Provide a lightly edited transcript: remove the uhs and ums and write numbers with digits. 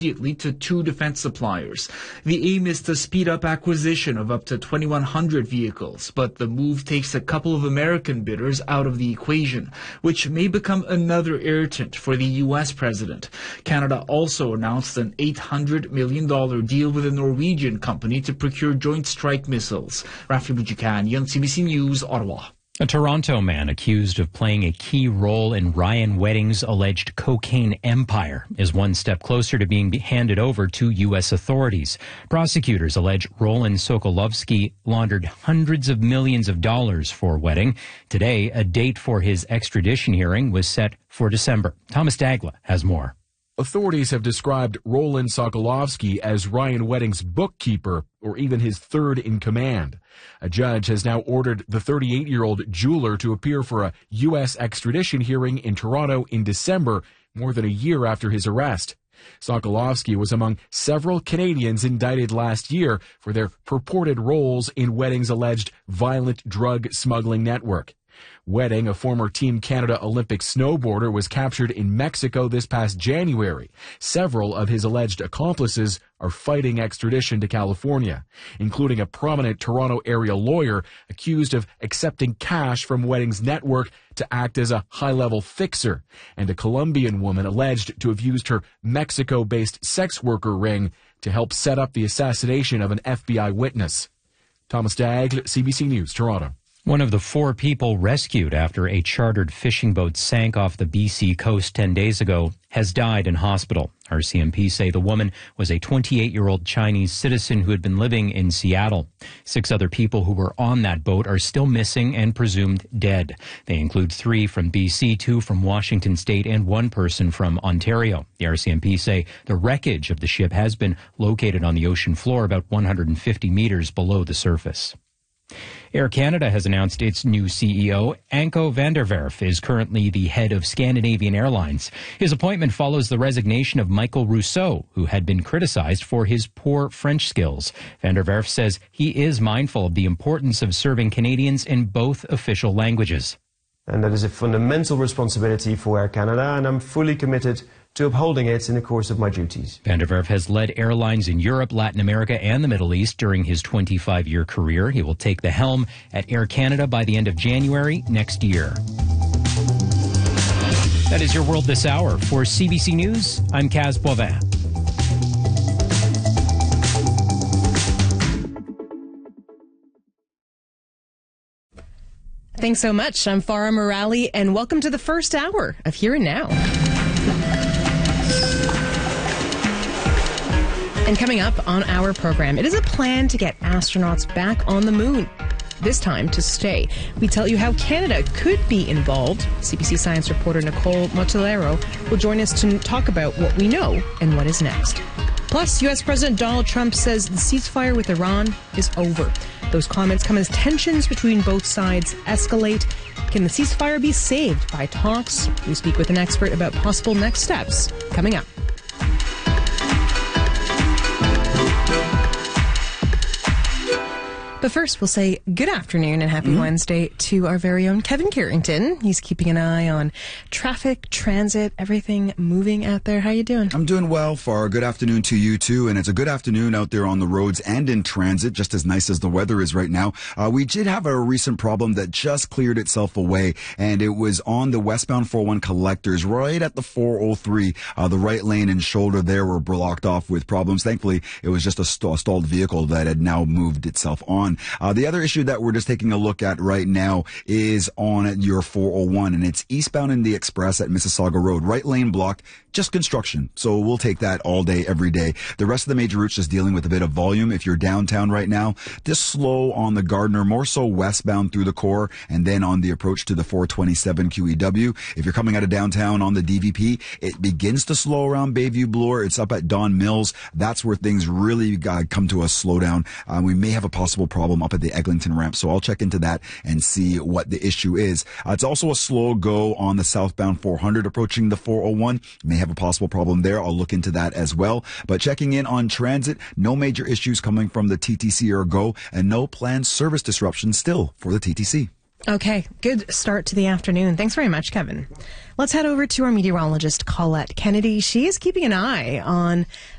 immediately to 2 defense suppliers. The aim is to speed up acquisition of up to 2,100 vehicles, but the move takes a couple of American bidders out of the equation, which may become another irritant for the U.S. president. Canada also announced an $800 million deal with a Norwegian company to procure Joint Strike missiles. Rafi Bujikanian, CBC News, Ottawa. A Toronto man accused of playing a key role in Ryan Wedding's alleged cocaine empire is one step closer to being handed over to U.S. authorities. Prosecutors allege Roland Sokolovsky laundered hundreds of millions of dollars for Wedding. Today, a date for his extradition hearing was set for December. Thomas Dagla has more. Authorities have described Roland Sokolovsky as Ryan Wedding's bookkeeper, or even his third in command. A judge has now ordered the 38-year-old jeweler to appear for a U.S. extradition hearing in Toronto in December, more than a year after his arrest. Sokolovsky was among several Canadians indicted last year for their purported roles in Wedding's alleged violent drug smuggling network. Wedding, a former Team Canada Olympic snowboarder, was captured in Mexico this past January. Several of his alleged accomplices are fighting extradition to California, including a prominent Toronto area lawyer accused of accepting cash from Wedding's network to act as a high-level fixer, and a Colombian woman alleged to have used her Mexico-based sex worker ring to help set up the assassination of an FBI witness. Thomas Daigle, CBC News, Toronto. One of the 4 people rescued after a chartered fishing boat sank off the BC coast 10 days ago has died in hospital. RCMP say the woman was a 28-year-old Chinese citizen who had been living in Seattle. 6 other people who were on that boat are still missing and presumed dead. They include 3 from BC, 2 from Washington State, and 1 person from Ontario. The RCMP say the wreckage of the ship has been located on the ocean floor about 150 meters below the surface. Air Canada has announced its new CEO. Anko van der Werf is currently the head of Scandinavian Airlines. His appointment follows the resignation of Michael Rousseau, who had been criticized for his poor French skills. Van der Werf says he is mindful of the importance of serving Canadians in both official languages. And that is a fundamental responsibility for Air Canada, and I'm fully committed to upholding it in the course of my duties. Van der Werf has led airlines in Europe, Latin America, and the Middle East during his 25-year career. He will take the helm at Air Canada by the end of January next year. That is your world this hour. For CBC News, I'm Kaz Boivin. Thanks so much. I'm Farah Morali, and welcome to the first hour of Here and Now. And coming up on our program, it is a plan to get astronauts back on the moon, this time to stay. We tell you how Canada could be involved. CBC Science reporter Nicole Motolero will join us to talk about what we know and what is next. Plus, U.S. President Donald Trump says the ceasefire with Iran is over. Those comments come as tensions between both sides escalate. Can the ceasefire be saved by talks? We speak with an expert about possible next steps coming up. But first, we'll say good afternoon and happy Wednesday to our very own Kevin Carrington. He's keeping an eye on traffic, transit, everything moving out there. How you doing? I'm doing well, Farah. Good afternoon to you, too. And it's a good afternoon out there on the roads and in transit, just as nice as the weather is right now. We did have a recent problem that just cleared itself away, and it was on the westbound 401 collectors right at the 403. The right lane and shoulder there were blocked off with problems. Thankfully, it was just a stalled vehicle that had now moved itself on. The other issue that we're just taking a look at right now is on your 401, and it's eastbound in the Express at Mississauga Road. Right lane blocked, just construction. So we'll take that all day, every day. The rest of the major routes just dealing with a bit of volume. If you're downtown right now, just slow on the Gardner, more so westbound through the core, and then on the approach to the 427 QEW. If you're coming out of downtown on the DVP, it begins to slow around Bayview Bloor. It's up at Don Mills. That's where things really come to a slowdown. We may have a possible problem up at the Eglinton ramp, so I'll check into that and see what the issue is. It's also a slow go on the southbound 400 approaching the 401. May have a possible problem there. I'll look into that as well. But checking in on transit, no major issues coming from the TTC or GO, and no planned service disruptions still for the TTC. Okay, good start to the afternoon. Thanks very much, Kevin. Let's head over to our meteorologist, Colette Kennedy. She is keeping an eye on